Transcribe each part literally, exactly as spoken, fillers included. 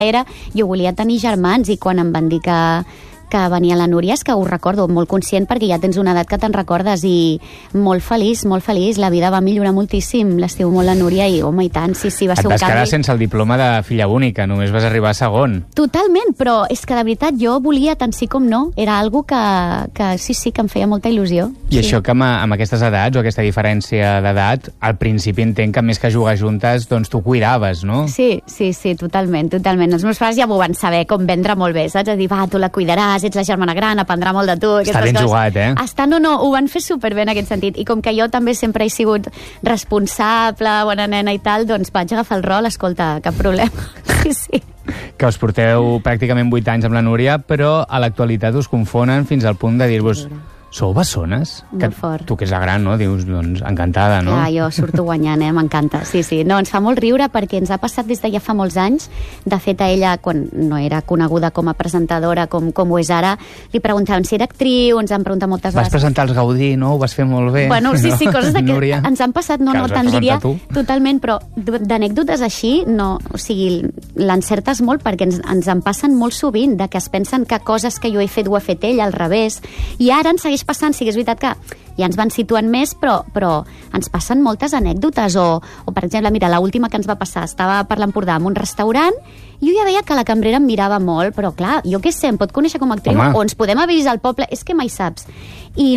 era, jo volia tenir germans i quan em van dir que, que venia la Núria és que ho recordo molt conscient perquè ja tens una edat que te'n recordes i molt feliç, molt feliç, la vida va millorar moltíssim, l'estiu molt la Núria i home i tant, sí, sí, va ser un canvi. Et vas quedar sense el diploma de filla única, només vas arribar a segon. Totalment, però és que de veritat jo volia tant sí com no, era algo que, que sí, sí, que em feia molta il·lusió. I sí. això que amb, amb aquestes edats o aquesta diferència d'edat, al principi entenc que més que jugar juntes, doncs tu cuidaves, no? Sí, sí, sí, totalment, totalment. Els meus pares ja m'ho van saber, com vendre molt bé, saps? A dir, va, tu la cuidaràs, ets la germana gran, aprendrà molt de tu. Està ben coses. jugat, eh? Està, no, no, ho van fer superbé en aquest sentit. I com que jo també sempre he sigut responsable, bona nena i tal, doncs vaig agafar el rol, escolta, cap problema. Sí, sí. Que us porteu pràcticament vuit anys amb la Núria, però a l'actualitat us confonen fins al punt de dir-vos... Sou bessones? Molt que, fort. Tu que és la gran, no? Dius, doncs, encantada, no? Clar, jo surto guanyant, eh? M'encanta. Sí, sí. No, ens fa molt riure perquè ens ha passat des de ja fa molts anys. De fet, a ella, quan no era coneguda com a presentadora, com, com ho és ara, li preguntaven si era actriu, ens han preguntat moltes vas vegades... Vas presentar els Gaudí, no? Ho vas fer molt bé. Bueno, sí, sí, coses que Núria, ens han passat, no, que no, els te'n vas diria tu. totalment, però d'anècdotes així, no, o sigui, l'encertes molt perquè ens, ens en passen molt sovint, de que es pensen que coses que jo he fet ho ha fet ell, al revés, i ara ens segueix passant, sí que és veritat que ja ens van situant més, però, però ens passen moltes anècdotes, o, o per exemple, mira, l'última que ens va passar, estava per l'Empordà en un restaurant, i jo ja veia que la cambrera em mirava molt, però clar, jo què sé, em pot conèixer com a actriu, Home. o ens podem haver vist al poble, és que mai saps. I,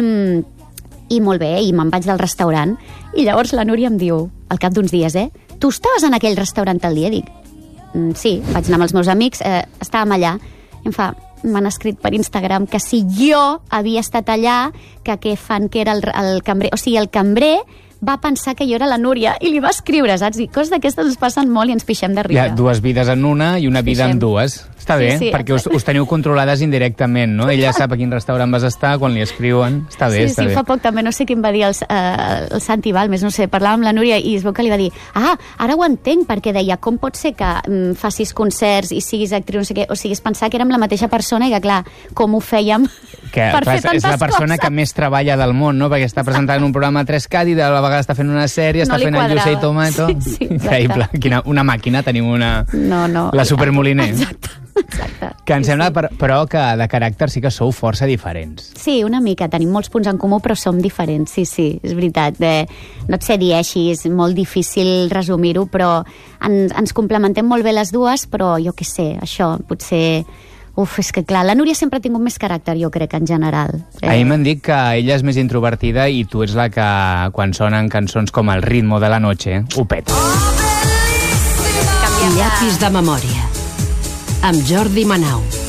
i molt bé, i me'n vaig del restaurant, i llavors la Núria em diu, al cap d'uns dies, eh, tu estaves en aquell restaurant tal dia? Dic, mm, sí, vaig anar amb els meus amics, eh, estàvem allà, i em fa... m'han escrit per Instagram que si jo havia estat allà, que què fan, que era el, el cambrer... O sigui, el cambrer va pensar que jo era la Núria i li va escriure, saps? I coses d'aquestes ens passen molt i ens pixem de riure. Hi ha dues vides en una i una vida en dues. Està bé, sí, sí, perquè us, us teniu controlades indirectament, no? Ella sap a quin restaurant vas estar, quan li escriuen. Està bé, sí, està sí, bé. fa poc també, no sé qui em va dir el, eh, el Santi Balmes, no sé, parlàvem amb la Núria i es veu que li va dir, ah, ara ho entenc, perquè deia, com pot ser que mm, facis concerts i siguis actriu, no sé què, o sigui, és pensar que érem la mateixa persona i que, clar, com ho fèiem que, per clar, fer tantes és la persona coses. que més treballa del món, no? Perquè està presentant un programa a tres cat i de la vegada està fent una sèrie, està No li fent el quadrava. Llucer i Tomato. Sí, sí, increïble. Quina, una màquina, tenim una... No, no. La supermoliner. Exacte, exacte. Que em Sí, sembla, sí. per, però, que de caràcter sí que sou força diferents. Sí, una mica. Tenim molts punts en comú, però som diferents. Sí, sí, és veritat. Eh, no et sé dir així, és molt difícil resumir-ho, però ens, ens complementem molt bé les dues, però jo què sé, això, potser... Uf, és que clar, la Núria sempre ha tingut més caràcter, jo crec, en general. Eh. Ahir m'han dit que ella és més introvertida i tu ets la que, quan sonen cançons com El ritmo de la noche, ho peta. Llapis de memòria amb Jordi Manau.